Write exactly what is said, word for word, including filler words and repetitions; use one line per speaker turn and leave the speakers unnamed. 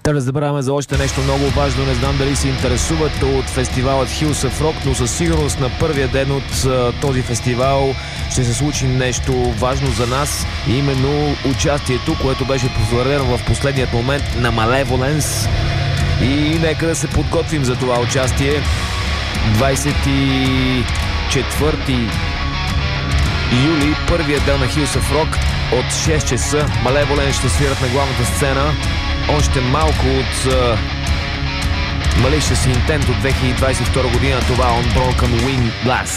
Да не забравяме за още нещо много важно. Не знам дали се интересувате от фестивалът Hills of Rock, но със сигурност на първия ден от а, този фестивал ще се случи нещо важно за нас. Именно участието, което беше потвърдено в последният момент на Malevolence. И нека да се подготвим за това участие. двадесет и четвърти юли, първия ден на Hills of Rock от шест часа. Malevolence ще свират на главната сцена. Още малко от uh, Malicious Intent от две хиляди двадесет и втора година. Това On Broken Wing Blast.